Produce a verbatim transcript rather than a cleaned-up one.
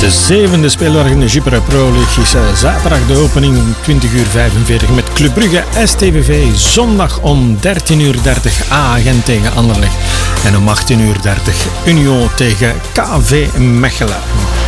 De zevende speeldag in de Jupiler Pro League is zaterdag de opening om twintig uur vijfenveertig met Club Brugge S T V V. Zondag om dertien uur dertig A Gent tegen Anderlecht. En om achttien uur dertig Union tegen K V Mechelen.